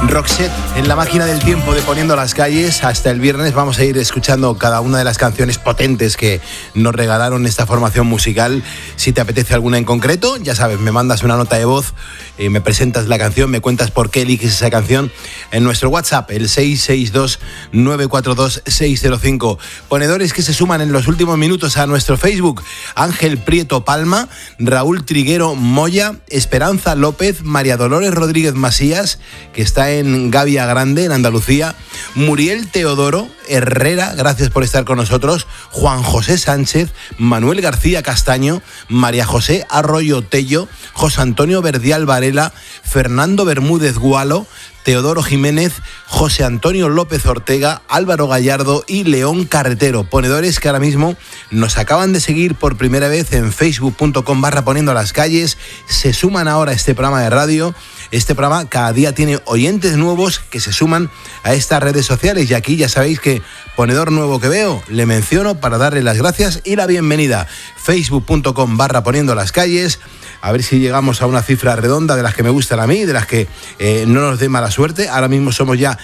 Roxette en la máquina del tiempo de Poniendo las Calles. Hasta el viernes vamos a ir escuchando cada una de las canciones potentes que nos regalaron esta formación musical. Si te apetece alguna en concreto, ya sabes, me mandas una nota de voz, me presentas la canción, me cuentas por qué eliges esa canción en nuestro WhatsApp, el 662-942-605. Ponedores que se suman en los últimos minutos a nuestro Facebook: Ángel Prieto Palma, Raúl Triguero Moya, Esperanza López, María Dolores Rodríguez Masías, que está en Gavia Grande, en Andalucía, Muriel Teodoro Herrera, gracias por estar con nosotros, Juan José Sánchez, Manuel García Castaño, María José Arroyo Tello, José Antonio Verdial Varela, Fernando Bermúdez Gualo, Teodoro Jiménez, José Antonio López Ortega, Álvaro Gallardo y León Carretero. Ponedores que ahora mismo nos acaban de seguir por primera vez en facebook.com/Poniendo las Calles. Se suman ahora a este programa de radio. Este programa cada día tiene oyentes nuevos que se suman a estas redes sociales. Y aquí ya sabéis que ponedor nuevo que veo, le menciono para darle las gracias y la bienvenida. facebook.com/Poniendo las Calles. A ver si llegamos a una cifra redonda de las que me gustan a mí, de las que no nos dé mala suerte. Ahora mismo somos ya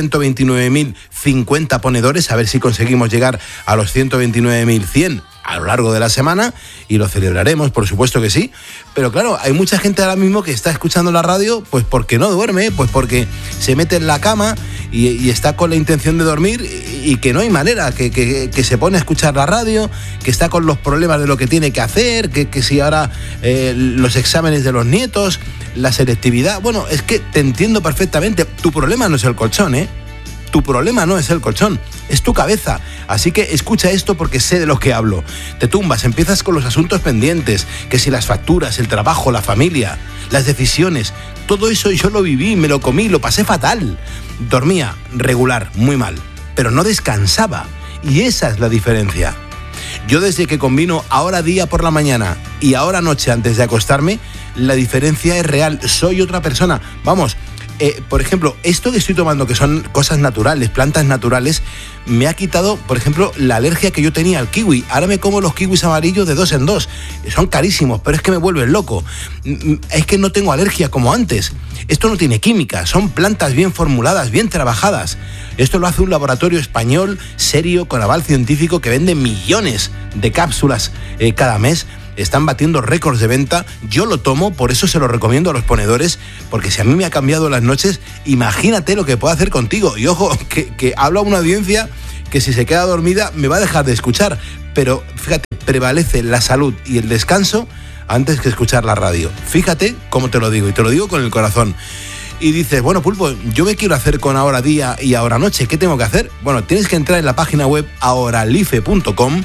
129.050 ponedores. A ver si conseguimos llegar a los 129.100 a lo largo de la semana y lo celebraremos, por supuesto que sí. Pero claro, hay mucha gente ahora mismo que está escuchando la radio pues porque no duerme, pues porque se mete en la cama y está con la intención de dormir y que no hay manera, que se pone a escuchar la radio, que está con los problemas de lo que tiene que hacer, que si ahora los exámenes de los nietos, la selectividad. Bueno, es que te entiendo perfectamente. Tu problema no es el colchón, ¿eh? Tu problema no es el colchón, es tu cabeza. Así que escucha esto porque sé de lo que hablo. Te tumbas, empiezas con los asuntos pendientes, que si las facturas, el trabajo, la familia, las decisiones, todo eso yo lo viví, me lo comí, lo pasé fatal. Dormía regular, muy mal, pero no descansaba. Y esa es la diferencia. Yo desde que combino ahora día por la mañana y ahora noche antes de acostarme, la diferencia es real. Soy otra persona. Vamos, por ejemplo, esto que estoy tomando, que son cosas naturales, plantas naturales, me ha quitado, por ejemplo, la alergia que yo tenía al kiwi. Ahora me como los kiwis amarillos de 2 en 2. Son carísimos, pero es que me vuelven loco. Es que no tengo alergia como antes. Esto no tiene química, son plantas bien formuladas, bien trabajadas. Esto lo hace un laboratorio español, serio, con aval científico, que vende millones de cápsulas cada mes. Están batiendo récords de venta. Yo lo tomo, por eso se lo recomiendo a los ponedores, porque si a mí me ha cambiado las noches, imagínate lo que puede hacer contigo. Y ojo, que hablo a una audiencia que si se queda dormida me va a dejar de escuchar. Pero fíjate, prevalece la salud y el descanso antes que escuchar la radio. Fíjate cómo te lo digo, y te lo digo con el corazón. Y dices, bueno, Pulpo, yo me quiero hacer con ahora día y ahora noche. ¿Qué tengo que hacer? Bueno, tienes que entrar en la página web ahoralife.com,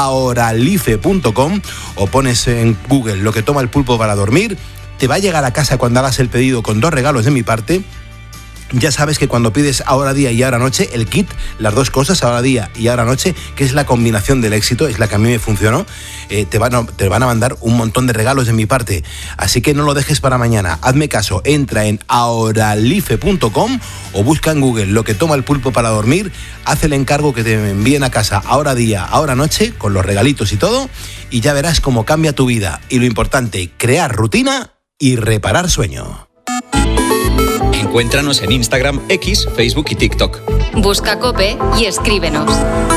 o pones en Google lo que toma el pulpo para dormir. Te va a llegar a casa cuando hagas el pedido con 2 regalos de mi parte. Ya sabes que cuando pides ahora día y ahora noche, el kit, las 2 cosas, ahora día y ahora noche, que es la combinación del éxito, es la que a mí me funcionó, te van a mandar un montón de regalos de mi parte. Así que no lo dejes para mañana. Hazme caso, entra en ahoralife.com o busca en Google lo que toma el pulpo para dormir, haz el encargo que te envíen a casa ahora día, ahora noche, con los regalitos y todo, y ya verás cómo cambia tu vida. Y lo importante, crear rutina y reparar sueño. Encuéntranos en Instagram, X, Facebook y TikTok. Busca COPE y escríbenos.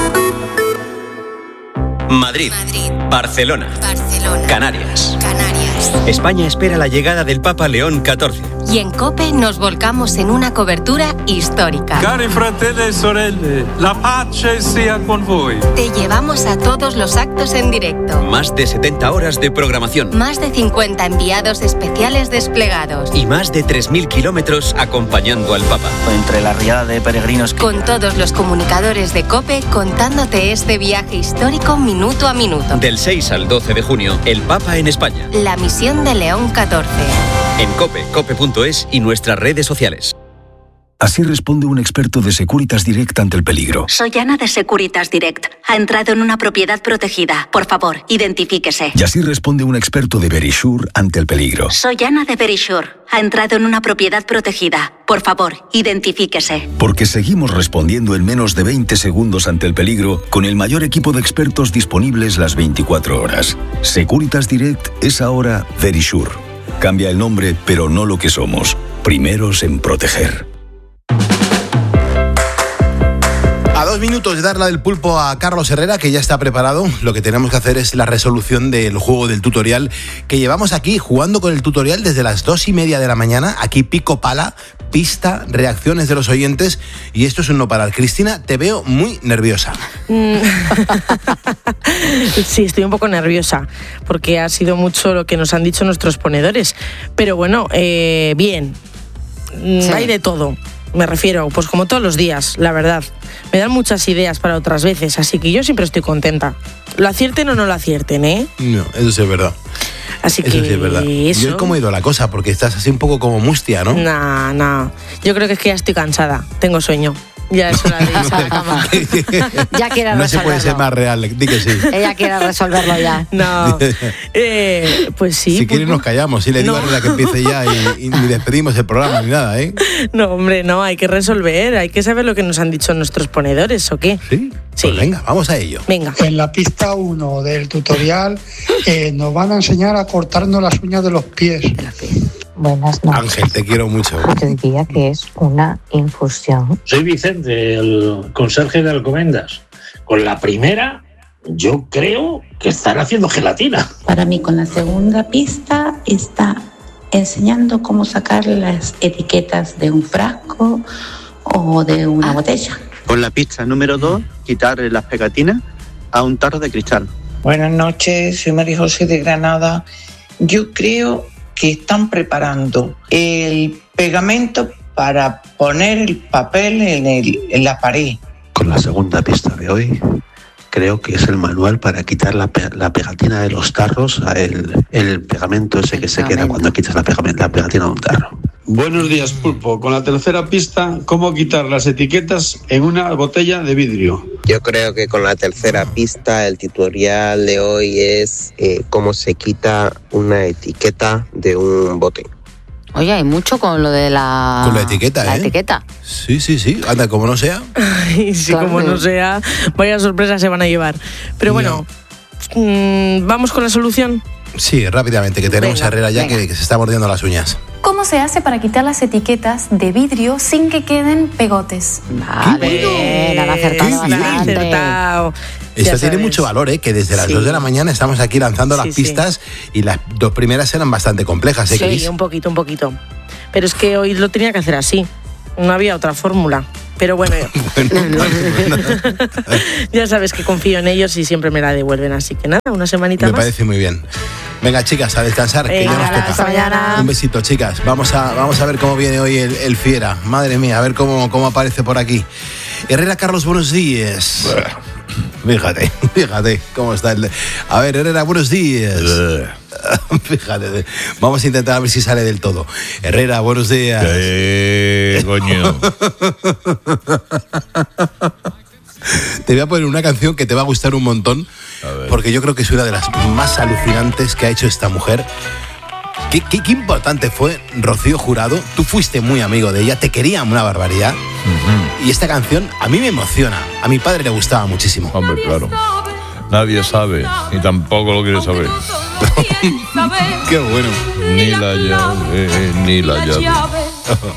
Madrid. Barcelona. Canarias. España espera la llegada del Papa León XIV. Y en COPE nos volcamos en una cobertura histórica. Cari fratelli e sorelle, la pace sia con voi. Te llevamos a todos los actos en directo. Más de 70 horas de programación. Más de 50 enviados especiales desplegados. Y más de 3.000 kilómetros acompañando al Papa. Entre la riada de peregrinos que... Con todos los comunicadores de COPE contándote este viaje histórico minuto a minuto. Del 6 al 12 de junio, el Papa en España. La misión de León XIV. En COPE, cope.es y nuestras redes sociales. Así responde un experto de Securitas Direct ante el peligro. Soy Ana de Securitas Direct. Ha entrado en una propiedad protegida. Por favor, identifíquese. Y así responde un experto de Verisure ante el peligro. Soy Ana de Verisure. Ha entrado en una propiedad protegida. Por favor, identifíquese. Porque seguimos respondiendo en menos de 20 segundos ante el peligro con el mayor equipo de expertos disponibles las 24 horas. Securitas Direct es ahora Verisure. Cambia el nombre, pero no lo que somos. Primeros en proteger. 2 minutos de dar la del pulpo a Carlos Herrera, que ya está preparado. Lo que tenemos que hacer es la resolución del juego del tutorial, que llevamos aquí jugando con el tutorial desde las 2:30 de la mañana. Aquí pico pala, pista, reacciones de los oyentes, y esto es un no parar. Cristina, te veo muy nerviosa. Sí, estoy un poco nerviosa, porque ha sido mucho lo que nos han dicho nuestros ponedores. Pero bueno, bien, sí. Hay de todo. Me refiero, pues como todos los días, la verdad. Me dan muchas ideas para otras veces, así que yo siempre estoy contenta. Lo acierten o no lo acierten, ¿eh? No, eso sí es verdad. Así eso que sí es verdad. eso... Yo cómo he ido la cosa, porque estás así un poco como mustia, ¿no? No. Yo creo que es que ya estoy cansada. Tengo sueño. Ya es hora de irse a la cama. Ya quiere resolverlo. No se puede ser más real, di que sí. Ella quiere resolverlo ya. No. Pues sí. Si quieres nos callamos. Si le digo a Herrera que empiece ya y ni despedimos el programa ni nada, ¿eh? No, hombre, no. Hay que resolver. Hay que saber lo que nos han dicho nuestros ponedores, ¿o qué? Sí. Sí. Pues venga, vamos a ello. Venga. En la pista 1 del tutorial nos van a enseñar a cortarnos las uñas de los pies. Buenas noches. Ángel, te quiero mucho. Yo diría que es una infusión. Soy Vicente, el conserje de Alcobendas. Con la primera, yo creo que están haciendo gelatina. Para mí, con la segunda pista, está enseñando cómo sacar las etiquetas de un frasco o de una botella. Con la pista número 2, quitar las pegatinas a un tarro de cristal. Buenas noches, soy María José de Granada. Yo creo que están preparando el pegamento para poner el papel en la pared. Con la segunda pista de hoy, creo que es el manual para quitar la pegatina de los tarros, el pegamento ese que se queda cuando quitas la pegatina de un tarro. Buenos días, Pulpo. Con la tercera pista, ¿cómo quitar las etiquetas en una botella de vidrio? Yo creo que con la tercera pista el tutorial de hoy es cómo se quita una etiqueta de un bote. Oye, hay mucho con lo de la... Con la etiqueta, la etiqueta. Sí. Anda, como no sea. Ay, sí, claro. Como no sea, vaya sorpresa se van a llevar. Pero bueno, ¿vamos con la solución? Sí, rápidamente, que tenemos a Herrera ya que se está mordiendo las uñas. ¿Cómo se hace para quitar las etiquetas de vidrio sin que queden pegotes? Vale, han acertado. Esto tiene mucho valor, que desde las 2 de la mañana estamos aquí lanzando las pistas y las 2 primeras eran bastante complejas, ¿eh, Cris? Sí, un poquito. Pero es que hoy lo tenía que hacer así. No había otra fórmula. Pero bueno, ya sabes que confío en ellos y siempre me la devuelven. Así que nada, una semanita más. Me parece muy bien. Venga, chicas, a descansar, que ya nos toca. Un besito, chicas. Vamos a ver cómo viene hoy el Fiera. Madre mía, a ver cómo aparece por aquí. Herrera Carlos, buenos días. Fíjate cómo está el... A ver, Herrera, buenos días. Fíjate, vamos a intentar a ver si sale del todo. Herrera, buenos días. Coño. Te voy a poner una canción que te va a gustar un montón, porque yo creo que es una de las más alucinantes que ha hecho esta mujer. Qué importante fue Rocío Jurado. Tú fuiste muy amigo de ella, te quería una barbaridad. Y esta canción a mí me emociona. A mi padre le gustaba muchísimo. Hombre, claro. Nadie sabe, ni tampoco lo quiere saber. Qué bueno. Ni la llave.